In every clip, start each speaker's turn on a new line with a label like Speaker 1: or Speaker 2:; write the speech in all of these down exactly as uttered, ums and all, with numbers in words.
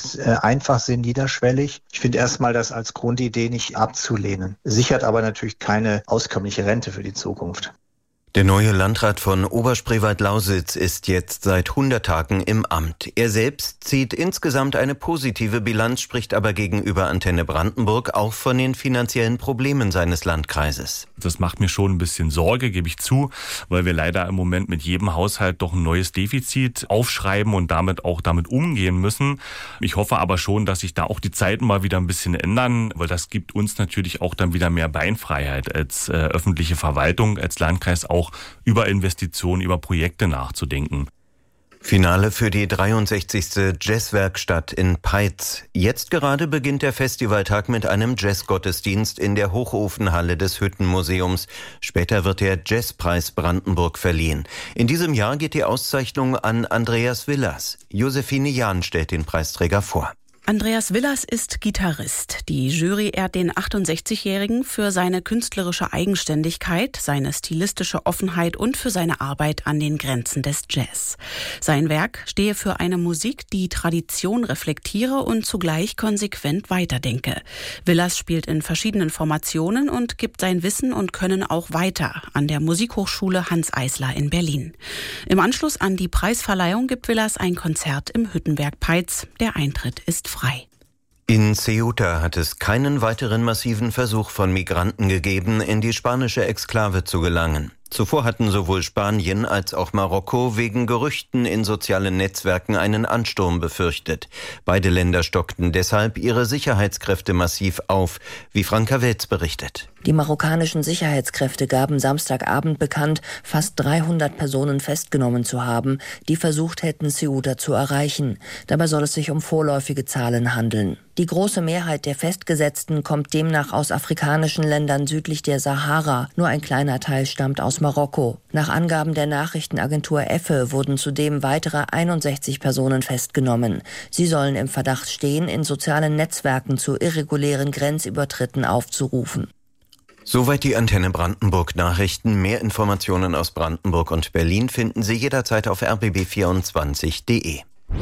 Speaker 1: ist äh, einfach, sehr niederschwellig. Ich finde erstmal das als Grundidee nicht abzulehnen. Sichert aber natürlich keine auskömmliche Rente für die Zukunft.
Speaker 2: Der neue Landrat von Oberspreewald-Lausitz ist jetzt seit hundert Tagen im Amt. Er selbst zieht insgesamt eine positive Bilanz, spricht aber gegenüber Antenne Brandenburg auch von den finanziellen Problemen seines Landkreises.
Speaker 3: Das macht mir schon ein bisschen Sorge, gebe ich zu, weil wir leider im Moment mit jedem Haushalt doch ein neues Defizit aufschreiben und damit auch damit umgehen müssen. Ich hoffe aber schon, dass sich da auch die Zeiten mal wieder ein bisschen ändern, weil das gibt uns natürlich auch dann wieder mehr Beinfreiheit als äh, öffentliche Verwaltung, als Landkreis auch über Investitionen, über Projekte nachzudenken.
Speaker 2: Finale für die dreiundsechzigste Jazzwerkstatt in Peitz. Jetzt gerade beginnt der Festivaltag mit einem Jazzgottesdienst in der Hochofenhalle des Hüttenmuseums. Später wird der Jazzpreis Brandenburg verliehen. In diesem Jahr geht die Auszeichnung an Andreas Villas. Josephine Jahn stellt den Preisträger vor.
Speaker 4: Andreas Villas ist Gitarrist. Die Jury ehrt den achtundsechzigjährigen für seine künstlerische Eigenständigkeit, seine stilistische Offenheit und für seine Arbeit an den Grenzen des Jazz. Sein Werk stehe für eine Musik, die Tradition reflektiere und zugleich konsequent weiterdenke. Villas spielt in verschiedenen Formationen und gibt sein Wissen und Können auch weiter an der Musikhochschule Hanns Eisler in Berlin. Im Anschluss an die Preisverleihung gibt Villas ein Konzert im Hüttenwerk Peitz. Der Eintritt ist frei.
Speaker 2: In Ceuta hat es keinen weiteren massiven Versuch von Migranten gegeben, in die spanische Exklave zu gelangen. Zuvor hatten sowohl Spanien als auch Marokko wegen Gerüchten in sozialen Netzwerken einen Ansturm befürchtet. Beide Länder stockten deshalb ihre Sicherheitskräfte massiv auf, wie Franka Welz berichtet.
Speaker 5: Die marokkanischen Sicherheitskräfte gaben Samstagabend bekannt, fast dreihundert Personen festgenommen zu haben, die versucht hätten, Ceuta zu erreichen. Dabei soll es sich um vorläufige Zahlen handeln. Die große Mehrheit der Festgesetzten kommt demnach aus afrikanischen Ländern südlich der Sahara. Nur ein kleiner Teil stammt aus Marokko. Nach Angaben der Nachrichtenagentur E F E wurden zudem weitere einundsechzig Personen festgenommen. Sie sollen im Verdacht stehen, in sozialen Netzwerken zu irregulären Grenzübertritten aufzurufen.
Speaker 2: Soweit die Antenne Brandenburg Nachrichten. Mehr Informationen aus Brandenburg und Berlin finden Sie jederzeit auf r b b vierundzwanzig punkt d e.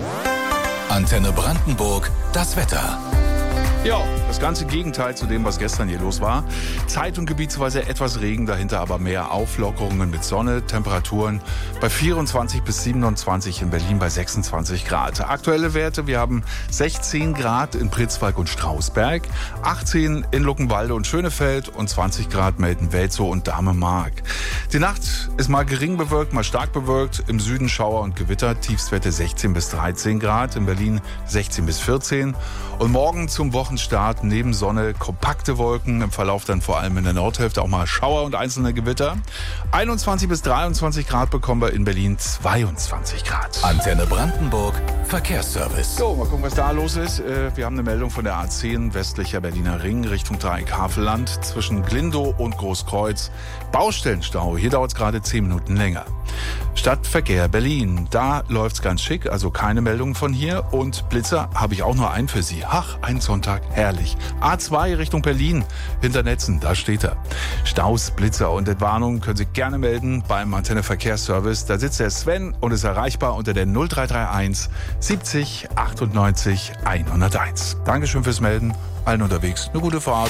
Speaker 6: Antenne Brandenburg, das Wetter.
Speaker 7: Ja, das ganze Gegenteil zu dem, was gestern hier los war. Zeit- und gebietsweise etwas Regen, dahinter aber mehr Auflockerungen mit Sonne. Temperaturen bei vierundzwanzig bis siebenundzwanzig, in Berlin bei sechsundzwanzig Grad. Aktuelle Werte, wir haben sechzehn Grad in Pritzwalk und Strausberg, achtzehn in Luckenwalde und Schönefeld und zwanzig Grad melden Welzow und Dahme-Mark. Die Nacht ist mal gering bewölkt, mal stark bewölkt. Im Süden Schauer und Gewitter, Tiefstwerte sechzehn bis dreizehn Grad, in Berlin sechzehn bis vierzehn. Und morgen zum Wochenstart neben Sonne kompakte Wolken, im Verlauf dann vor allem in der Nordhälfte auch mal Schauer und einzelne Gewitter. einundzwanzig bis dreiundzwanzig Grad bekommen wir in Berlin zweiundzwanzig Grad.
Speaker 6: Antenne Brandenburg, Verkehrsservice.
Speaker 7: So, mal gucken, was da los ist. Wir haben eine Meldung von der A zehn, westlicher Berliner Ring, Richtung Dreieck Havelland, zwischen Glindow und Großkreuz. Baustellenstau, hier dauert es gerade zehn Minuten länger. Stadtverkehr Berlin, da läuft's ganz schick, also keine Meldung von hier. Und Blitzer habe ich auch nur einen für Sie. Ach, ein Sonntag, herrlich. A zwei Richtung Berlin, hinter Netzen, da steht er. Staus, Blitzer und Entwarnung können Sie gerne melden beim Antenne Verkehrsservice. Da sitzt der Sven und ist erreichbar unter der null drei drei eins siebzig achtundneunzig hunderteins. Dankeschön fürs Melden. Allen unterwegs eine gute Fahrt.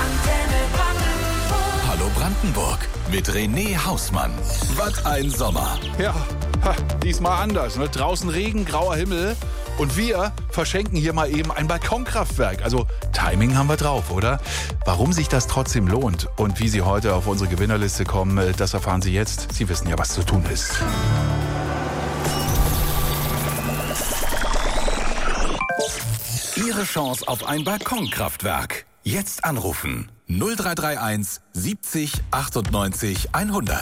Speaker 6: Hallo Brandenburg mit René Hausmann. Was ein Sommer.
Speaker 7: Ja, ha, diesmal anders. Ne? Draußen Regen, grauer Himmel. Und wir verschenken hier mal eben ein Balkonkraftwerk. Also Timing haben wir drauf, oder? Warum sich das trotzdem lohnt und wie Sie heute auf unsere Gewinnerliste kommen, das erfahren Sie jetzt. Sie wissen ja, was zu tun ist.
Speaker 6: Ihre Chance auf ein Balkonkraftwerk. Jetzt anrufen. null drei drei eins siebzig achtundneunzig hundert.